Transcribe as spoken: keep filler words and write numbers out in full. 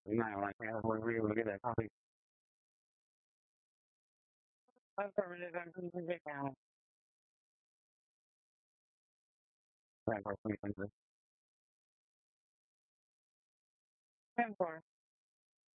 Đúng là like I would really get that coffee. I'm sorry, I'm going to get down. Right, for twenty twenty-three. I'm sorry.